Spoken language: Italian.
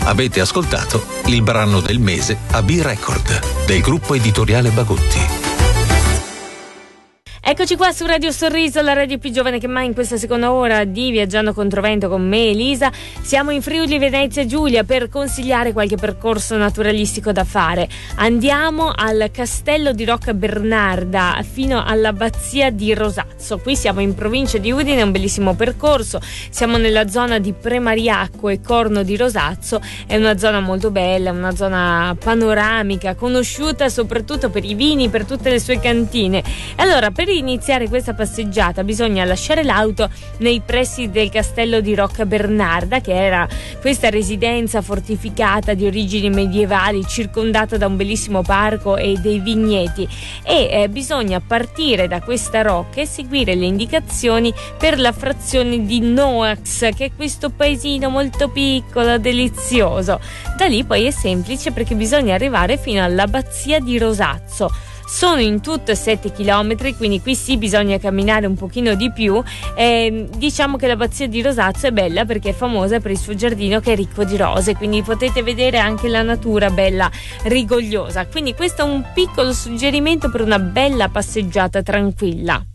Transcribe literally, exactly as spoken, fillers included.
Avete ascoltato il brano del mese a B-Record del gruppo editoriale Bagotti. Eccoci qua su Radio Sorriso, la radio più giovane che mai, in questa seconda ora di Viaggiando Controvento con me, Elisa. Siamo in Friuli Venezia Giulia per consigliare qualche percorso naturalistico da fare. Andiamo al castello di Rocca Bernarda fino all'abbazia di Rosazzo. Qui siamo in provincia di Udine, un bellissimo percorso. Siamo nella zona di Premariacco e Corno di Rosazzo. È una zona molto bella, una zona panoramica, conosciuta soprattutto per i vini, per tutte le sue cantine. Allora, per iniziare questa passeggiata bisogna lasciare l'auto nei pressi del castello di Rocca Bernarda, che era questa residenza fortificata di origini medievali circondata da un bellissimo parco e dei vigneti, e eh, bisogna partire da questa rocca e seguire le indicazioni per la frazione di Noax, che è questo paesino molto piccolo, delizioso. Da lì poi è semplice, perché bisogna arrivare fino all'abbazia di Rosazzo. Sono in tutto sette chilometri, quindi qui sì bisogna camminare un pochino di più. Eh, diciamo che l'abbazia di Rosazzo è bella perché è famosa per il suo giardino che è ricco di rose, quindi potete vedere anche la natura bella rigogliosa. Quindi questo è un piccolo suggerimento per una bella passeggiata tranquilla.